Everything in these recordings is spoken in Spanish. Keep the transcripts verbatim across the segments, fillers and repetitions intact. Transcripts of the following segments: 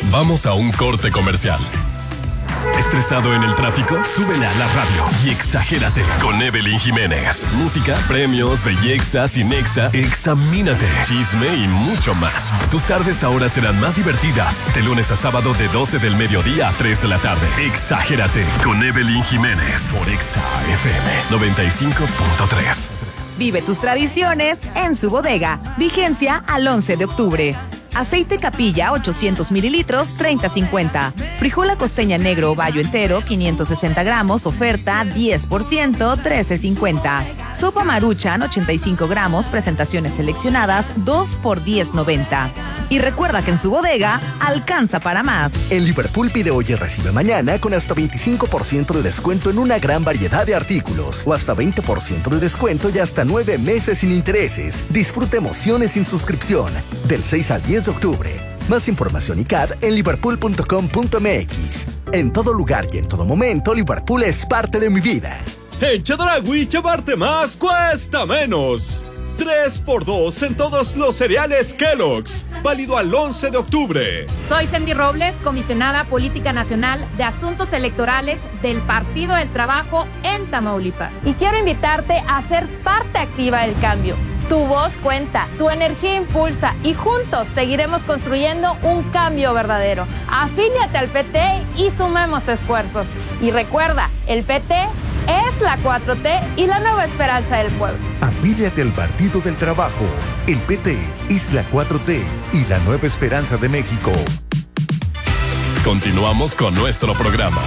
Vamos a un corte comercial. ¿Estresado en el tráfico? Súbele a la radio y exagérate con Evelyn Jiménez. Música, premios, belleza, cinexa, examínate, chisme y mucho más. Tus tardes ahora serán más divertidas. De lunes a sábado de doce del mediodía a tres de la tarde. Exagérate con Evelyn Jiménez por Exa F M noventa y cinco punto tres. Vive tus tradiciones en Su Bodega. Vigencia al once de octubre. Aceite Capilla, ochocientos mililitros, treinta cincuenta. Frijol costeña negro o bayo entero, quinientos sesenta gramos, oferta diez por ciento, trece cincuenta. Sopa Maruchan, ochenta y cinco gramos, presentaciones seleccionadas, dos por diez noventa. Y recuerda que en Su Bodega alcanza para más. En Liverpool pide hoy y recibe mañana con hasta veinticinco por ciento de descuento en una gran variedad de artículos o hasta veinte por ciento de descuento y hasta nueve meses sin intereses. Disfruta emociones sin suscripción. Del seis al diez de octubre. Más información y C A D en liverpool punto com punto m x. En todo lugar y en todo momento, Liverpool es parte de mi vida. En Chedraui, llevarte más cuesta menos. tres por dos en todos los cereales Kellogg's. Válido al once de octubre. Soy Cindy Robles, comisionada política nacional de asuntos electorales del Partido del Trabajo en Tamaulipas. Y quiero invitarte a ser parte activa del cambio. Tu voz cuenta, tu energía impulsa y juntos seguiremos construyendo un cambio verdadero. Afíliate al P T y sumemos esfuerzos. Y recuerda, el P T es la cuatro T y la nueva esperanza del pueblo. Afíliate al Partido del Trabajo. El P T es la cuatro T y la nueva esperanza de México. Continuamos con nuestro programa.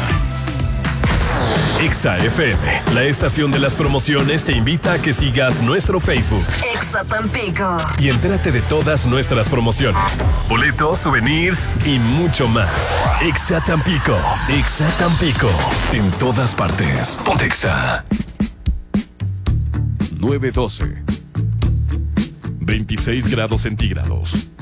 Exa F M, la estación de las promociones, te invita a que sigas nuestro Facebook. Exa Tampico. Y entérate de todas nuestras promociones, boletos, souvenirs y mucho más. Exa Tampico. Exa Tampico. En todas partes. Ponte Exa. nueve doce. veintiséis grados centígrados.